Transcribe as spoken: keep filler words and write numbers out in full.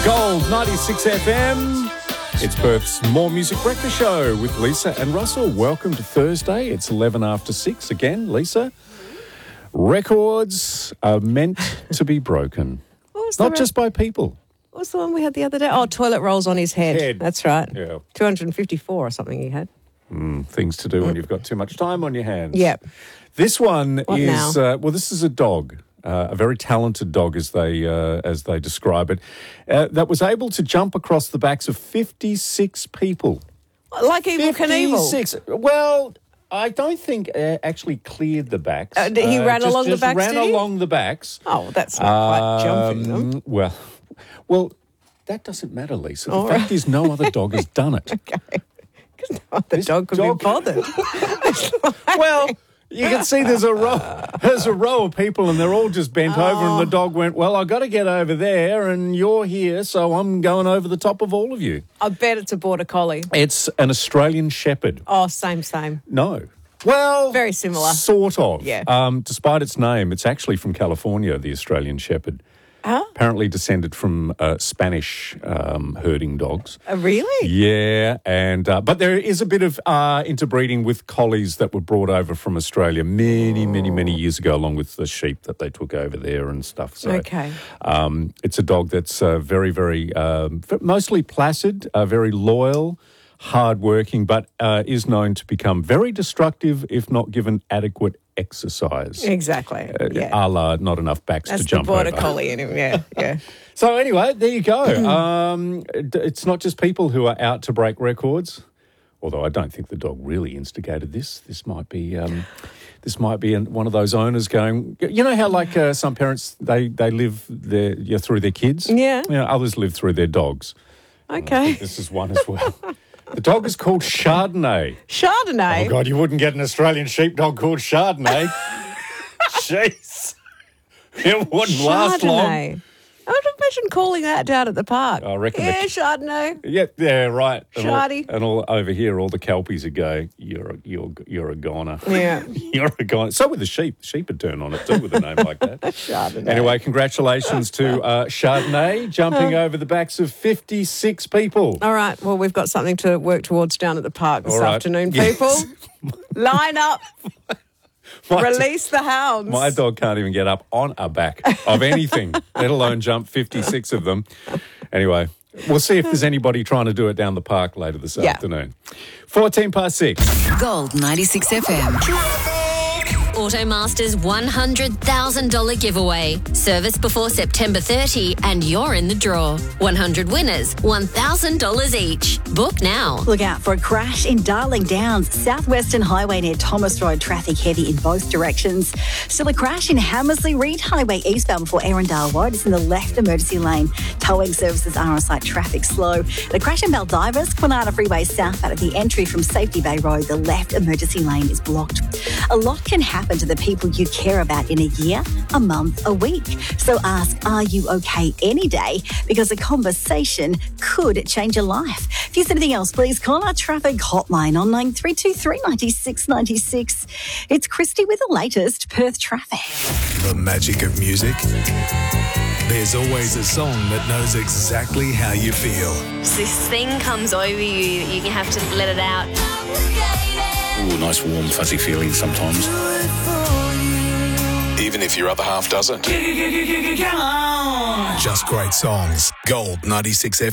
Gold ninety-six F M. It's Perth's More Music Breakfast Show with Lisa and Russell. Welcome to Thursday. It's eleven after six again, Lisa. Records are meant to be broken, not re- just by people. What was the one we had the other day? Oh, toilet rolls on his head. Head. That's right. Yeah. two hundred fifty-four or something he had. Mm, things to do when you've got too much time on your hands. Yep. This one What is, now? uh, well, this is a dog. Uh, a very talented dog, as they uh, as they describe it, uh, that was able to jump across the backs of fifty-six people. Like Evel Knievel. fifty-six. Well, I don't think uh, actually cleared the backs. Uh, he ran just, along the just backs, ran did he? along the backs. Oh, that's not quite jumping Um, them. Well, well, that doesn't matter, Lisa. The All fact right. is, no other dog has done it. Okay. Because no other This dog could dog- be bothered. Well, you can see there's a row, there's a row of people, and they're all just bent over. And the dog went, "Well, I've got to get over there, and you're here, so I'm going over the top of all of you." I bet it's a border collie. It's an Australian Shepherd. Oh, same, same. No. Well, Very similar. Sort of. Yeah. Um, despite its name, it's actually from California, the Australian Shepherd. Huh? Apparently descended from uh, Spanish um, herding dogs. Uh, really? Yeah, and uh, but there is a bit of uh, interbreeding with collies that were brought over from Australia many, many, many years ago, along with the sheep that they took over there and stuff. So, Okay. um, it's a dog that's uh, very, very, um, mostly placid, uh, very loyal, hardworking, but uh, is known to become very destructive if not given adequate exercise. Exactly. Uh, yeah. A la not enough backs That's to the jump border over. collie in him. Yeah, yeah. So anyway, there you go. um, it- it's not just people who are out to break records, although I don't think the dog really instigated this. This might be um, this might be an, one of those owners going, you know how like uh, some parents, they, they live their, yeah, through their kids? Yeah. You know, others live through their dogs. Okay. This is one as well. The dog is called Chardonnay. Chardonnay. Oh, God, you wouldn't get an Australian sheepdog called Chardonnay. Jeez. It wouldn't last long. Chardonnay. I would imagine calling that down at the park. I reckon Yeah, the- Chardonnay. Yeah, yeah, right. And all, Shardy. and all over here, all the kelpies would go, you're a, you're, you're a goner. Yeah. You're a goner. So with the sheep. The sheep would turn on it too with a name like that. Chardonnay. Anyway, congratulations to uh, Chardonnay jumping over the backs of fifty-six people. All right. Well, we've got something to work towards down at the park this All right. afternoon, Yes. people. Line up. My, Release the hounds. my dog can't even get up on a back of anything, let alone jump fifty-six of them. Anyway, we'll see if there's anybody trying to do it down the park later this Yeah. afternoon. fourteen past six. Gold ninety-six F M. Automaster's one hundred thousand dollars giveaway. Service before September thirtieth and you're in the draw. one hundred winners, one thousand dollars each. Book now. Look out for a crash in Darling Downs, Southwestern Highway near Thomas Road. Traffic heavy in both directions. Still a crash in Hammersley Reed Highway eastbound before Arundel Road. It's in the left emergency lane. Towing services are on site. Traffic slow. The crash in Baldivis, Quinana Freeway southbound at the entry from Safety Bay Road. The left emergency lane is blocked. A lot can happen to the people you care about in a year, a month, a week. So ask, are you okay any day? Because a conversation could change your life. If there's anything else, please call our traffic hotline on nine three two three, nine six nine six. It's Christy with the latest Perth traffic. The magic of music. There's always a song that knows exactly how you feel. This thing comes over you, you have to let it out. Ooh, nice warm fuzzy feeling sometimes. Even if your other half doesn't. Just great songs. Gold ninety-six F M.